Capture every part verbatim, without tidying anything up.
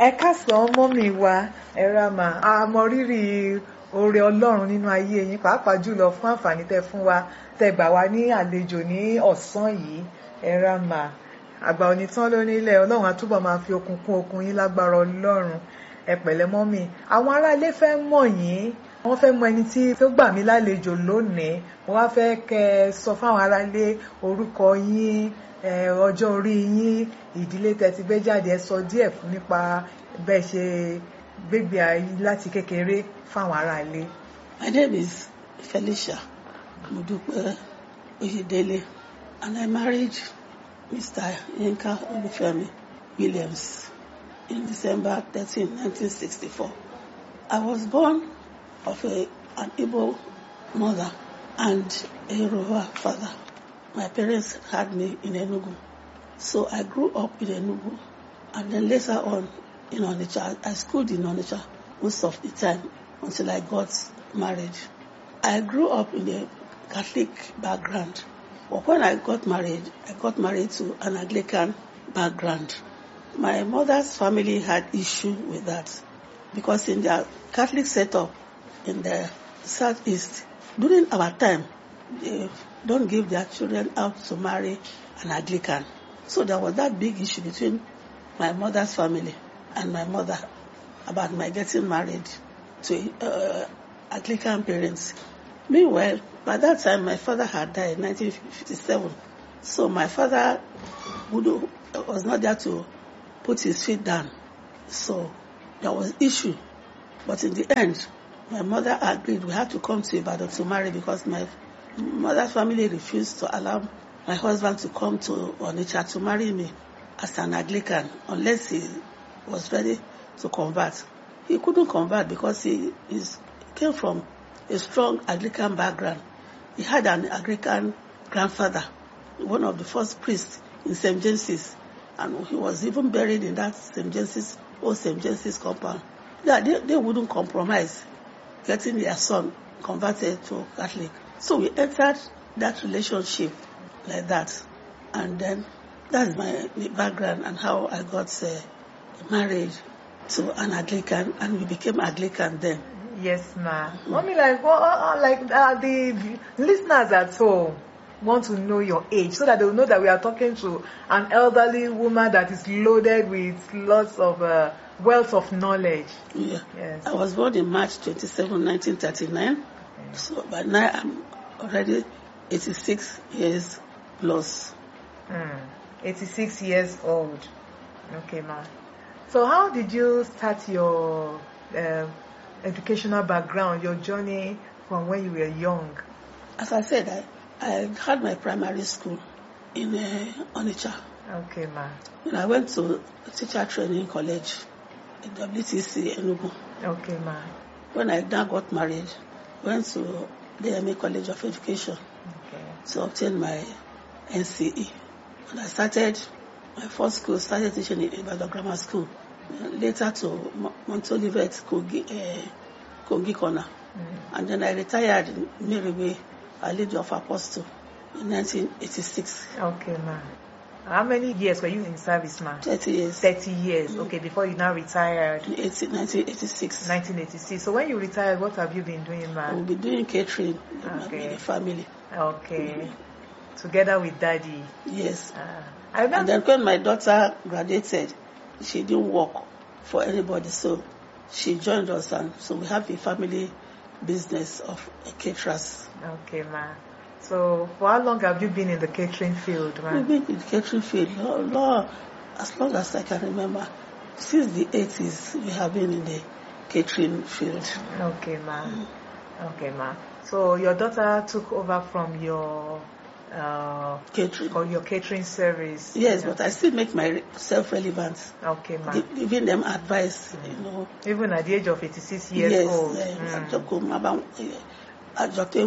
Ẹ káàsán mọ́mì wa, ẹ ra mà á mọ rírì oore Ọlọ́run nínú ayé yín pàápàá jùlọ fún àǹfààní tẹ́ fún wa tẹ́ gbà wá ní àlejò ní ọ̀sán yìí. Ẹ ra mà àgbà òní tán lórí ilẹ̀ Ọlọ́run á túbọ̀ máa fi okun kún okun yín lágbára Ọlọ́run. Ẹ pẹ̀lẹ́ mọ́mì. Àwọn ará ilé fẹ́ mọ̀ yín, wọ́n fẹ́ mọ ẹni tí tó gbà mí lálejò lónìí. Mo wá fẹ́ kẹ́ ẹ sọ fáwọn ará ilé orúkọ yín, ọjọ́ orí yín, ìdílé tẹ́ ti gbé jáde. Ẹ sọ díẹ̀ fún nípa bẹ́ẹ̀ ṣe gbégbé ayé láti kékeré fáwọn ará ilé. My name is Felicia Modupe Oyedele, and I married Mister Yinka Olufemi Williams in December thirteenth, nineteen sixty-four. I was born of a, an Igbo mother and a Yoruba father. My parents had me in Enugu. So I grew up in Enugu, and then later on in Onitsha. I schooled in Onitsha most of the time until I got married. I grew up in a Catholic background. But when I got married, I got married to an Anglican background. My mother's family had issue with that because in their Catholic setup in the Southeast, during our time, they don't give their children out to marry an Anglican. So there was that big issue between my mother's family and my mother about my getting married to uh, Anglican parents. Meanwhile, by that time, my father had died in nineteen fifty-seven. So my father would, was not there to put his feet down. So there was issue. But in the end, my mother agreed we had to come to Ibadan to marry because my mother's family refused to allow my husband to come to Onitsha to marry me as an Anglican unless he was ready to convert. He couldn't convert because he is, came from a strong Anglican background. He had an Anglican grandfather, one of the first priests in Saint James's, and he was even buried in that Saint James's, old Saint James's compound. Yeah, they, they wouldn't compromise getting their son converted to Catholic. So we entered that relationship like that. And then that's my background and how I got uh, married to an Anglican, and we became Anglican then. Yes, ma'am. Mm. I mean, like, well, like uh, the listeners at home want to know your age so that they will know that we are talking to an elderly woman that is loaded with lots of uh, wealth of knowledge. Yeah. Yes. I was born in March twenty-seventh, nineteen thirty-nine. Okay. So by now I'm already eighty-six years plus. Mm. eighty-six years old. Okay, ma'am. So how did you start your uh, educational background, your journey from when you were young? As I said, I, I had my primary school in uh, Onitsha. Okay, ma'am. When I went to teacher training college in W T C Enugu. Okay, ma'am. When I now got married, went to the M A College of Education okay. to obtain my N C E. And I started, my first school, started teaching in Ibadan Grammar School. Later to Mount Olivet, Kogi, uh, Kogi Corner. Mm. And then I retired in Miriwe, a Lady of Apostle, in nineteen eighty-six. Okay, ma'am. How many years were you in service, ma'am? thirty years. thirty years, mm. Okay, before you now retired? In nineteen eighty-six. nineteen eighty-six. So when you retired, what have you been doing, ma'am? I've been doing catering okay. in the family. Okay. Mm-hmm. Together with daddy? Yes. Ah. I remember. And then when my daughter graduated, she didn't work for anybody, so she joined us, and so we have a family business of caterers. Okay, ma'am. So for how long have you been in the catering field, ma'am? We've been in the catering field, Lord, Lord, as long as I can remember. Since the eighties, we have been in the catering field. Okay, ma'am. Mm. Okay, ma'am. So your daughter took over from your uh, catering or your catering service. Yes, but I still make myself relevant. Okay, ma'am. Giving them advice, mm. you know. Even at the age of eighty-six years yes, old. Yes, mm. I,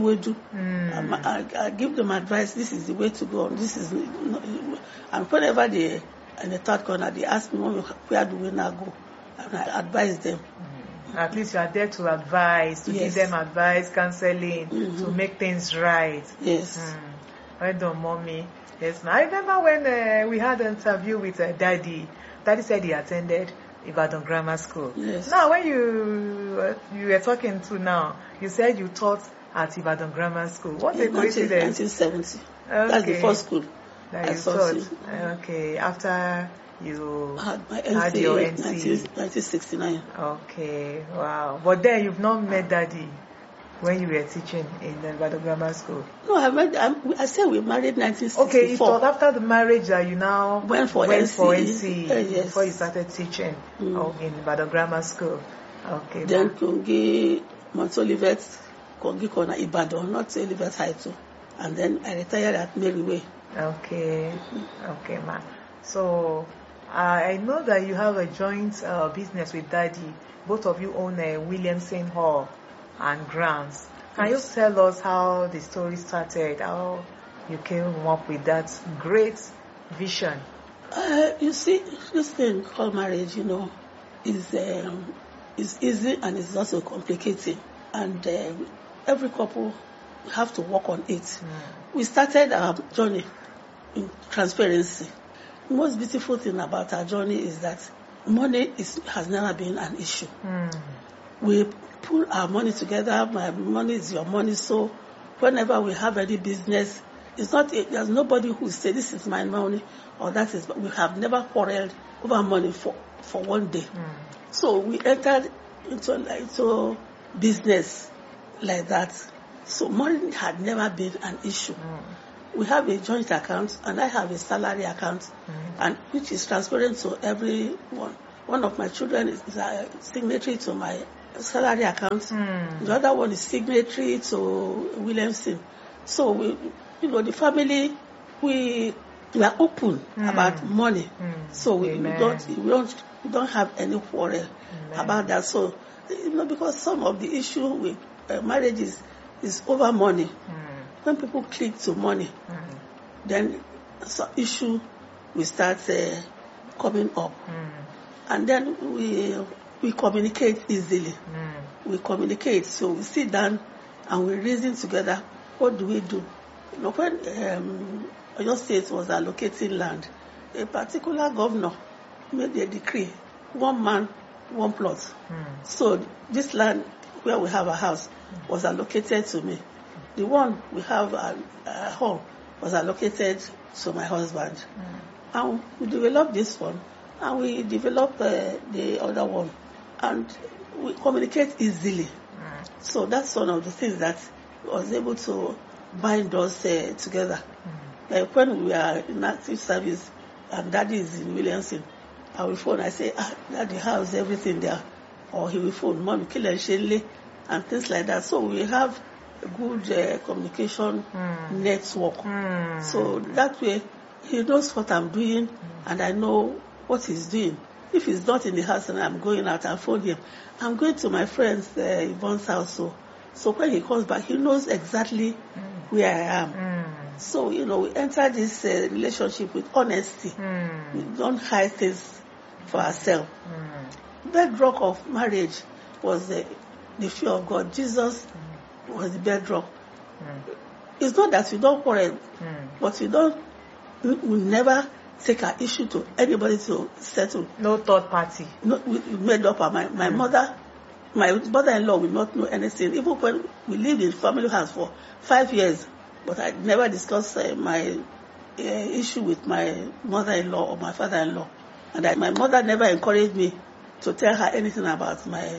mm. I, I give them advice. This is the way to go. This is, and whenever they in the third corner, they ask me, where do we now go? And I advise them. Mm. At least you are there to advise, to yes. give them advice, counseling, mm-hmm. to make things right. Yes. Mm. Well done, mommy. Yes, I remember when uh, we had an interview with uh, Daddy. Daddy said he attended Ibadan Grammar School. Yes. Now, when you uh, you were talking to now, you said you taught at Ibadan Grammar School. What a In nineteen coincidence. nineteen seventy. Okay. That's the first school That I you taught taught. in. Okay. After you I had my had your N N C C E E. nineteen sixty-nine. Okay. Wow. But then you've not met Daddy when you were teaching in the Ibadan Grammar School. No, I met, I, I said we married nineteen sixty-four. Okay, it was after the marriage that you now Went for went N C E. for N C E Uh, yes. before you started teaching Mm. oh, in Ibadan Grammar School. Okay. Then ma. Kongi, Mount Olivet, Kongi Kona, Ibadan, not Olivet High too. And then I retired at Mary Way. Okay. Okay, ma. So uh, I know that you have a joint uh, business with Daddy. Both of you own a Williamson Hall and grounds. Can you tell us how the story started? How you came up with that great vision? Uh, you see, this thing called marriage, you know, is um, is easy and it's also complicated. And um, every couple have to work on it. Mm. We started our journey in transparency. The most beautiful thing about our journey is that money is, has never been an issue. Mm. We pull our money together. My money is your money. So whenever we have any business, it's not, there's nobody who say this is my money or that is, we have never quarreled over money for, for one day. Mm. So we entered into, into business like that. So money had never been an issue. Mm. We have a joint account and I have a salary account, Mm. and which is transparent to everyone. One of my children is, is a signatory to my salary account. Mm. The other one is signatory to Williamson. So we, you know, the family, we we are open Mm. about money. Mm. So we, we Amen. don't we don't we don't have any quarrel Amen. about that. So you know, because some of the issue with uh, marriage is is over money. Mm. When people click to money, Mm. then some issue will start uh, coming up, Mm. and then we we communicate easily. Mm. We communicate, so we sit down and we reason together. What do we do? You know, when um, Oyo State was allocating land, a particular governor made a decree: one man, one plot. Mm. So this land where we have a house was allocated to me. The one we have a, a home was allocated to my husband. Mm. And we developed this one, and we developed uh, the other one, and we communicate easily. Mm. So that's one of the things that was able to bind us uh, together. Mm. Like when we are in active service, and Daddy is in Williamson, I will phone. I say, ah, Daddy, how's everything there? Or he will phone, Mom, kill and Shenley, and things like that. So we have a good uh, communication Mm. network. Mm. So that way, he knows what I'm doing, and I know what he's doing. If he's not in the house and I'm going out, I'll phone him. I'm going to my friend's uh, Yvonne's house. So, so when he comes back, he knows exactly Mm. where I am. Mm. So, you know, we enter this uh, relationship with honesty. Mm. We don't hide things for ourselves. Mm. Bedrock of marriage was the, the fear of God. Jesus was the bedrock. Mm. It's not that we don't quarrel, Mm. but we don't, we, we never take our issue to anybody to settle. No third party. No, we, we made up our mind. My Mm. mother, my mother-in-law will not know anything. Even when we lived in family house for five years, but I never discussed uh, my uh, issue with my mother-in-law or my father-in-law. And I, my mother never encouraged me to tell her anything about my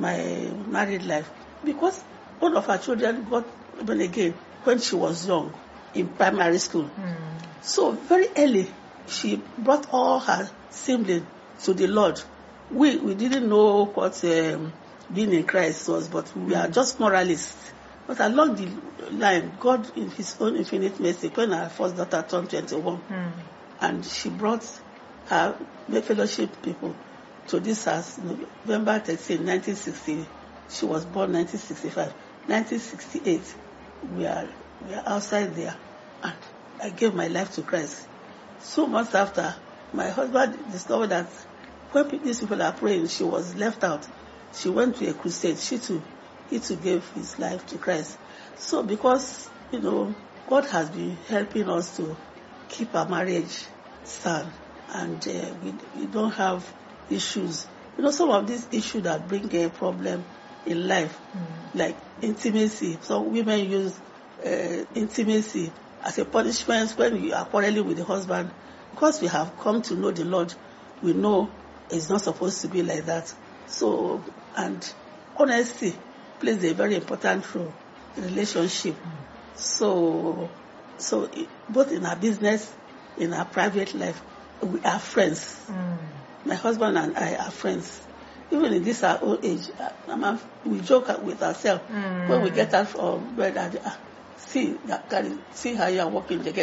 my married life, because one of her children got born again when she was young in primary school. Mm. So very early, she brought all her siblings to the Lord. We we didn't know what um, being in Christ was, but we are just moralists. But along the line, God, in His own infinite mercy, when our first daughter turned twenty-one, Mm. and she brought her fellowship people to this house, November thirteenth, nineteen sixty. She was born nineteen sixty-five. nineteen sixty-eight, we are we are outside there, and I gave my life to Christ. Two months after, my husband discovered that when these people are praying, she was left out. She went to a crusade. She too, he too gave his life to Christ. So because, you know, God has been helping us to keep our marriage sound, and uh, we, we don't have issues. You know, some of these issues that bring a problem in life, mm. like intimacy. Some women use uh, intimacy as a punishment when you are quarreling with the husband. Because we have come to know the Lord, we know it's not supposed to be like that. So, and honesty plays a very important role in relationship. Mm. So, so it, both in our business, in our private life, we are friends. Mm. My husband and I are friends. Even in this our old age, uh, we joke with ourselves mm. when we get out from bed. Uh, see, see how you are walking. She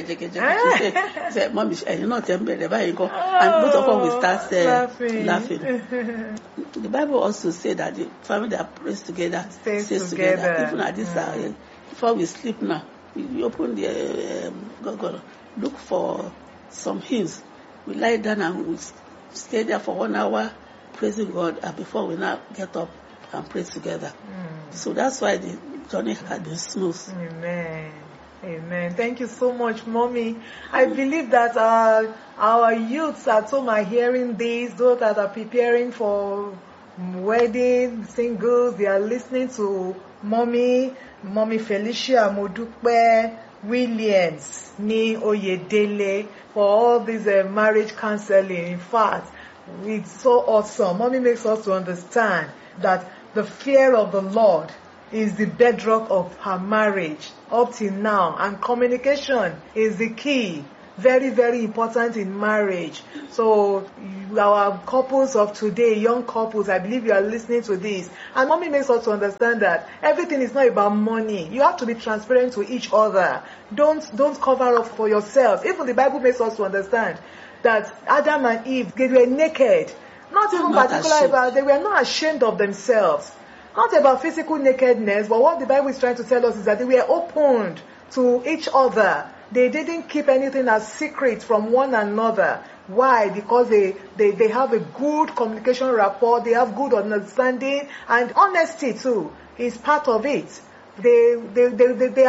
say, say, "Mommy, you're not embedded." And both of us will start uh, laughing. laughing. The Bible also says that the family that prays together stays, stays together. together. Even at this mm. uh, before we sleep now, we open the um, Google, look for some hymns. We lie down and we stay there for one hour praising God, and before we now get up and pray together. Mm. So that's why the journey has been smooth. Amen. Amen. Thank you so much, Mommy. I believe that uh, our youths at home are hearing this, those that are preparing for wedding, singles, they are listening to Mommy, Mommy Felicia Modupe Williams ní Oyedele for all this uh, marriage counseling. In fact, it's so awesome. Mommy makes us to understand that the fear of the Lord is the bedrock of her marriage up till now, and communication is the key. Very, very important in marriage. So our couples of today, young couples, I believe you are listening to this. And Mommy makes us to understand that everything is not about money. You have to be transparent to each other. Don't, don't cover up for yourself. Even the Bible makes us to understand that Adam and Eve, they were naked. Not even not particular ashamed. about, they were not ashamed of themselves. Not about physical nakedness, but what the Bible is trying to tell us is that they were opened to each other. They didn't keep anything as secret from one another. Why? Because they, they, they have a good communication rapport, they have good understanding, and honesty too is part of it. They, they, they, they, they